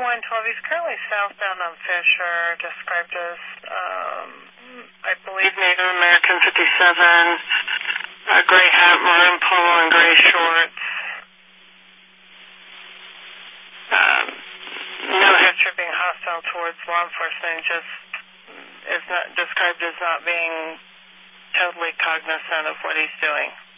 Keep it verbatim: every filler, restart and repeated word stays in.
one twelve. He's currently southbound on Fisher, described as, um, I believe, Native American fifty-seven, a gray hat, maroon polo, and gray shorts. Um, no history of being hostile towards law enforcement, just is not described as not being totally cognizant of what he's doing.